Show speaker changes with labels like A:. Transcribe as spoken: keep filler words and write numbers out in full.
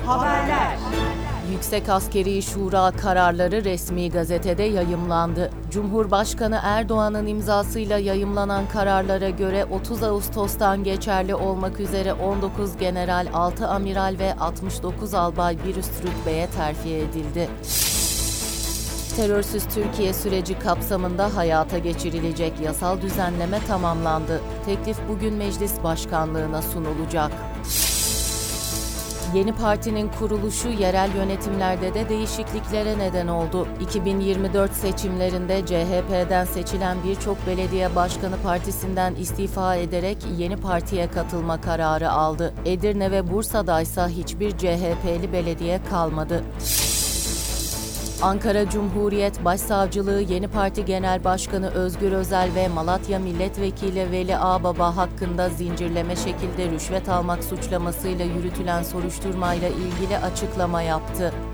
A: Haberler.
B: Yüksek Askeri Şura kararları resmi gazetede yayımlandı. Cumhurbaşkanı Erdoğan'ın imzasıyla yayımlanan kararlara göre otuz Ağustos'tan geçerli olmak üzere on dokuz general, altı amiral ve altmış dokuz albay bir üst rütbeye terfi edildi. Terörsüz Türkiye süreci kapsamında hayata geçirilecek yasal düzenleme tamamlandı. Teklif bugün Meclis Başkanlığına sunulacak. Yeni partinin kuruluşu yerel yönetimlerde de değişikliklere neden oldu. iki bin yirmi dört seçimlerinde C H P'den seçilen birçok belediye başkanı partisinden istifa ederek yeni partiye katılma kararı aldı. Edirne ve Bursa'da ise hiçbir C H P'li belediye kalmadı. Ankara Cumhuriyet Başsavcılığı Yeni Parti Genel Başkanı Özgür Özel ve Malatya Milletvekili Veli Ağbaba hakkında zincirleme şekilde rüşvet almak suçlamasıyla yürütülen soruşturmayla ilgili açıklama yaptı.